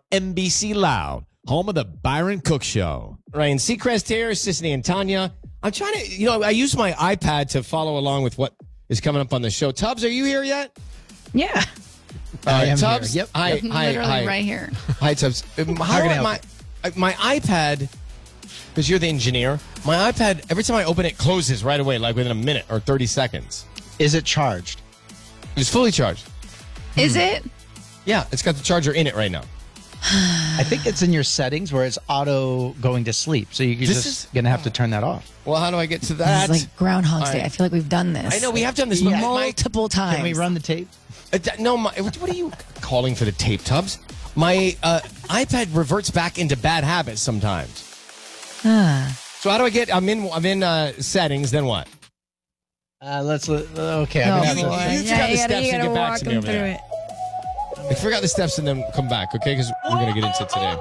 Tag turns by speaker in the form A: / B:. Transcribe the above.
A: NBC Loud, home of the Byron Cook Show.
B: Ryan Seacrest here, Sisney and Tanya. I'm trying to, I use my iPad to follow along with what is coming up on the show. Tubbs, are you here yet?
C: Yeah.
B: Tubbs?
D: Here. Yep.
B: Hi,
C: Literally
B: hi.
C: right here.
B: Hi, Tubbs. How do my iPad, because you're the engineer, my iPad, every time I open it, closes right away, like within a minute or 30 seconds.
D: Is it charged?
B: It's fully charged.
C: Is it?
B: Yeah, it's got the charger in it right now.
D: I think it's in your settings where it's auto going to sleep. So you're just going to have to turn that off.
B: Well, how do I get to that?
C: It's like Groundhog's Day. I feel like we've done this.
B: I know, we have done this.
C: multiple times.
D: Can we run the tape?
B: What are you calling for the tape, Tubbs? My iPad reverts back into bad habits sometimes. So how do I get? I'm in settings. Then what?
D: Okay.
C: Oh,
D: I'm gonna
C: boy.
D: have to-
B: You forgot the steps and get back
C: walk
B: to me
C: them
B: over
C: through
B: there.
C: it.
B: I forgot the steps and then come back, okay? Because we're gonna get into it today.